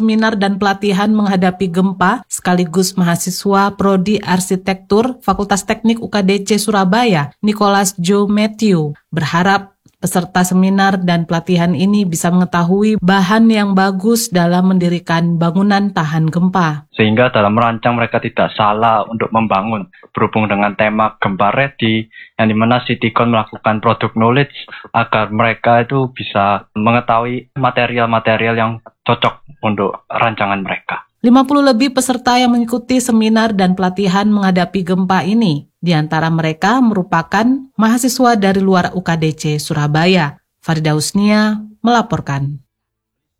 seminar dan pelatihan menghadapi gempa sekaligus mahasiswa Prodi Arsitektur Fakultas Teknik UKDC Surabaya, Nicholas Joe Matthew, berharap peserta seminar dan pelatihan ini bisa mengetahui bahan yang bagus dalam mendirikan bangunan tahan gempa. Sehingga dalam merancang mereka tidak salah untuk membangun. Berhubung dengan tema Gempa Ready, yang dimana Citycon melakukan product knowledge agar mereka itu bisa mengetahui material-material yang cocok untuk rancangan mereka. 50 lebih peserta yang mengikuti seminar dan pelatihan menghadapi gempa ini. Di antara mereka merupakan mahasiswa dari luar UKDC Surabaya. Farida Husnia melaporkan.